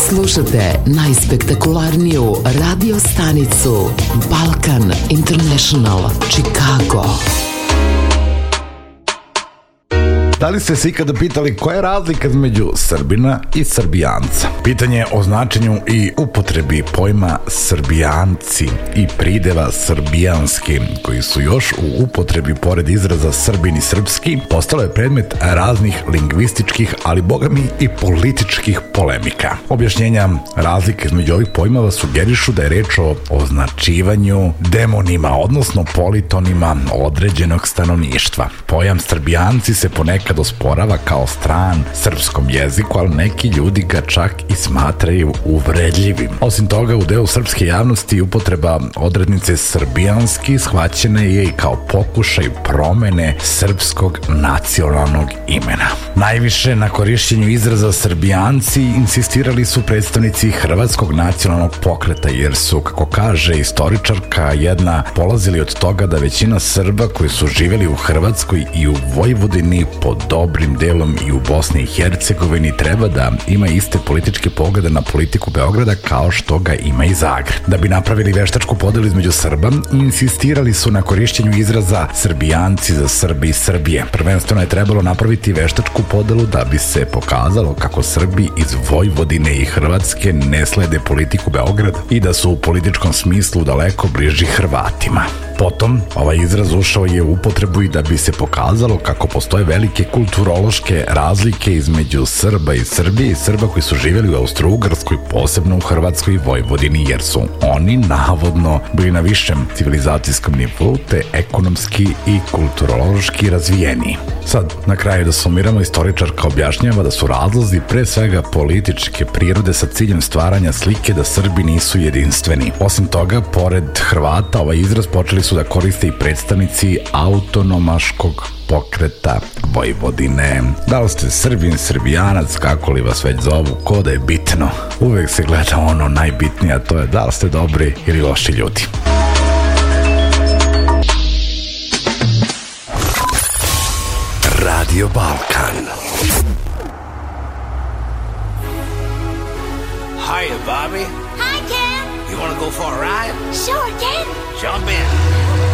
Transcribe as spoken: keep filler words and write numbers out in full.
Slušajte najspektakularniju radio stanicu Balkan International Chicago. Da li ste se ikada pitali koja je razlika između Srbina i Srbijanca? Pitanje o značenju i upotrebi pojma Srbijanci i prideva srbijanski, koji su još u upotrebi pored izraza Srbin i srpski, postalo je predmet raznih lingvističkih, ali bogami i političkih polemika. Objašnjenja razlike između ovih pojmova sugerišu da je reč o označivanju demonima, odnosno politonima određenog stanovništva. Pojam Srbijanci se ponekad osporava kao stran srpskom jeziku, ali neki ljudi ga čak i smatraju uvredljivim. Osim toga, u delu srpske javnosti upotreba odrednice srbijanski shvaćena je i kao pokušaj promene srpskog nacionalnog imena. Najviše na korišćenju izraza Srbijanci insistirali su predstavnici Hrvatskog nacionalnog pokreta, jer su, kako kaže istoričarka jedna, polazili od toga da većina Srba koji su živjeli u Hrvatskoj i u Vojvodini, pod dobrim delom i u Bosni i Hercegovini, treba da ima iste političke poglede na politiku Beograda kao što ga ima i Zagreb. Da bi napravili veštačku podelu između Srba, insistirali su na korišćenju izraza Srbijanci za Srbi i Srbije. Prvenstveno je trebalo napraviti veštačku podelu da bi se pokazalo kako Srbi iz Vojvodine i Hrvatske ne slede politiku Beograda i da su u političkom smislu daleko bliži Hrvatima. Potom, ovaj izraz ušao je u upotrebu i da bi se pokazalo kako postoje velike kulturološke razlike između Srba i Srbije i Srba koji su živjeli u Austro-Ugarskoj, posebno u Hrvatskoj i Vojvodini, jer su oni navodno bili na višem civilizacijskom nivou te ekonomski i kulturološki razvijeni. Sad, na kraju da sumiramo, istoričarka objašnjava da su razlozi pre svega političke prirode sa ciljem stvaranja slike da Srbi nisu jedinstveni. Osim toga, pored Hrvata, ovaj izraz počeli su da koriste i predstavnici autonomaškog pokreta Vojvodine. Da li ste Srbin, Srbijanac, kako li vas već zovu, ko da je bitno? Uvek se gleda ono najbitnije, a to je da li ste dobri ili loši ljudi. Radio Balkan. Hiya, Bobby. Hi, Ken. You want to go for a ride? Sure, Ken. Jump in.